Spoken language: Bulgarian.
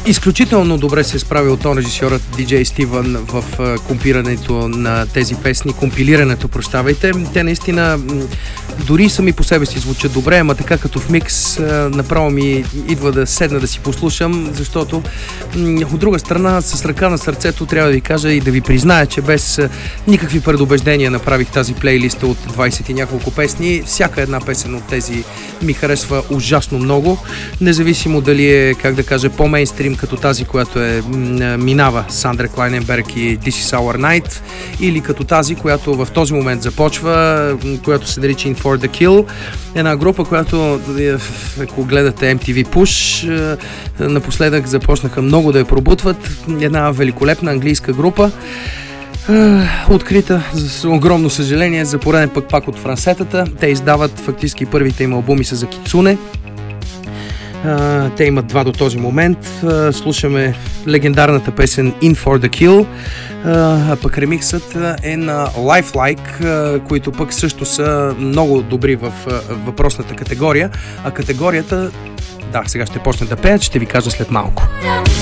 Изключително добре се е справил тон режисьорът DJ Стивън в компилирането на тези песни, Те наистина дори сами по себе си звучат добре, ама така като в микс направо ми идва да седна да си послушам, защото от друга страна с ръка на сърцето трябва да ви кажа и да ви призная, че без никакви предубеждения направих тази плейлиста от 20 и няколко песни. Всяка една песен от тези ми харесва ужасно много, независимо дали е, как да кажа, по-мейнстрим, като тази, която минава Сандра Клайненберг и This Is Our Night, или като тази, която в този момент започва, която се нарича In For The Kill. Една група, която, ако гледате MTV Push, напоследък започнаха много да я пробутват. Една великолепна английска група, открита, за огромно съжаление, за пореден пак от франсетата. Те издават фактически първите им албуми са за Кицуне. Те имат два до този момент. Слушаме легендарната песен In For The Kill, а пък ремиксът е на Lifelike, които пък също са много добри в въпросната категория. А категорията, да, сега ще почна да пеят, ще ви кажа след малко.